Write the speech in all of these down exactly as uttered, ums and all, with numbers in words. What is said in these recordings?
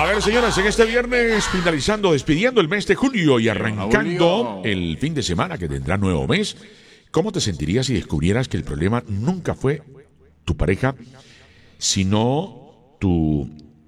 ver, señoras, en este viernes, finalizando, despidiendo el mes de julio y arrancando el fin de semana que tendrá nuevo mes, ¿cómo te sentirías si descubrieras que el problema nunca fue tu pareja, sino tu,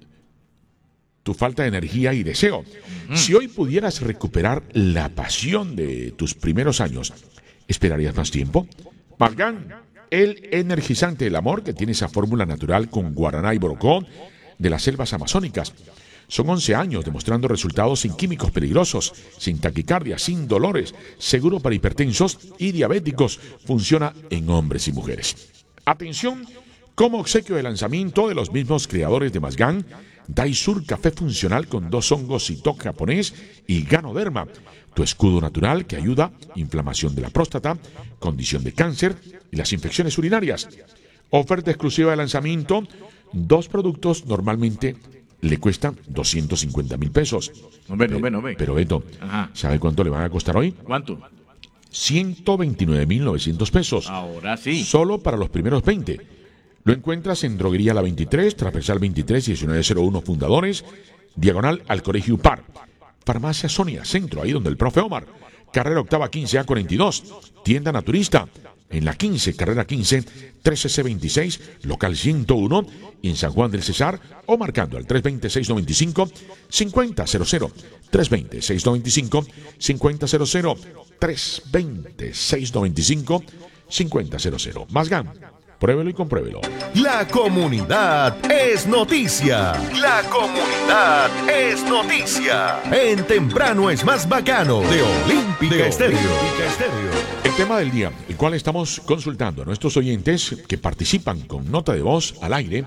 tu falta de energía y deseo? Mm. Si hoy pudieras recuperar la pasión de tus primeros años, ¿esperarías más tiempo? Mazgán, el energizante del amor que tiene esa fórmula natural con guaraná y borocó de las selvas amazónicas. Son once años demostrando resultados sin químicos peligrosos, sin taquicardia, sin dolores, seguro para hipertensos y diabéticos. Funciona en hombres y mujeres. Atención, como obsequio de lanzamiento de los mismos creadores de Mazgán, Daisur Café Funcional con dos hongos Citoc japonés y Ganoderma, tu escudo natural que ayuda inflamación de la próstata, condición de cáncer y las infecciones urinarias. Oferta exclusiva de lanzamiento. Dos productos normalmente le cuestan doscientos cincuenta mil pesos. No ve, no ve, no ve. Pero Beto, Ajá. ¿sabe cuánto le van a costar hoy? ¿Cuánto? ciento veintinueve mil novecientos pesos. Ahora sí. Solo para los primeros veinte. Lo encuentras en Droguería La veintitrés, Transversal veintitrés, diecinueve cero uno Fundadores, diagonal al Colegio Upar. Farmacia Sonia, centro, ahí donde el profe Omar. Carrera octava quince A cuarenta y dos. Tienda Naturista. En la quince, carrera quince, trece C veintiséis, local ciento uno, y en San Juan del Cesar, o marcando al tres dos cero, seis nueve cinco, cinco cero cero cero, tres dos cero, seis nueve cinco, cinco cero cero cero, tres dos cero, seis nueve cinco, cinco cero cero cero. Mazgán, pruébelo y compruébelo. La comunidad es noticia. La comunidad es noticia. En Temprano es más bacano de Olímpica Estéreo. El tema del día, el cual estamos consultando a nuestros oyentes que participan con nota de voz al aire.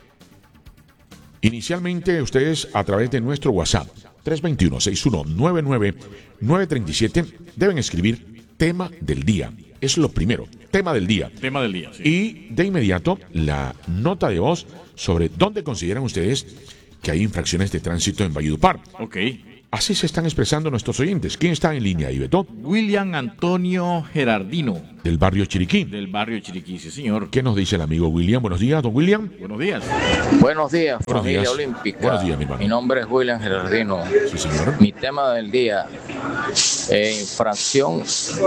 Inicialmente ustedes a través de nuestro WhatsApp tres dos uno, seis uno nueve nueve, nueve tres siete deben escribir tema del día. Es lo primero, tema del día. Tema del día, sí. Y de inmediato la nota de voz sobre dónde consideran ustedes que hay infracciones de tránsito en Valledupar. Ok. Así se están expresando nuestros oyentes. ¿Quién está en línea ahí, Beto? William Antonio Gerardino. Del barrio Chiriquí. Del barrio Chiriquí, sí, señor. ¿Qué nos dice el amigo William? Buenos días, don William. Buenos días. Buenos días, Buenos familia días. olímpica. Buenos días, mi hermano. Mi nombre es William Gerardino. Sí, señor. Mi tema del día, eh, infracción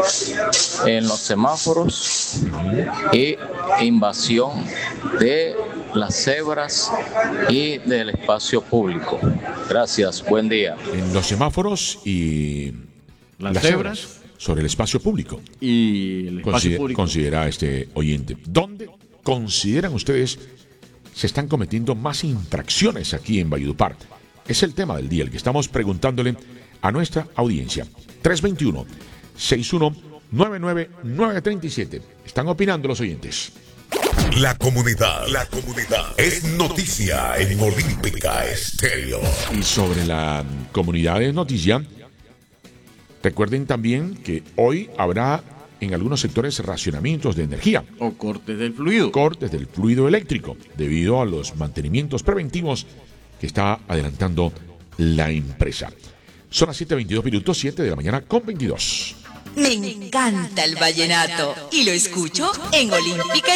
en los semáforos y invasión de las cebras y del espacio público. Gracias, buen día. En los semáforos y Las, las cebras, cebras sobre el espacio público. y el espacio Consider- público. Considera este oyente. ¿Dónde consideran ustedes se están cometiendo más infracciones aquí en Valledupar? Es el tema del día, el que estamos preguntándole a nuestra audiencia. tres dos uno, seis uno nueve nueve, nueve tres siete. Están opinando los oyentes. La comunidad, la comunidad es noticia en Olímpica Estéreo. Y sobre la comunidad de noticia, recuerden también que hoy habrá en algunos sectores racionamientos de energía, O cortes del fluido. cortes del fluido eléctrico, debido a los mantenimientos preventivos que está adelantando la empresa. Son las siete veintidós minutos, siete de la mañana con veintidós. Me encanta el vallenato y lo escucho en Olímpica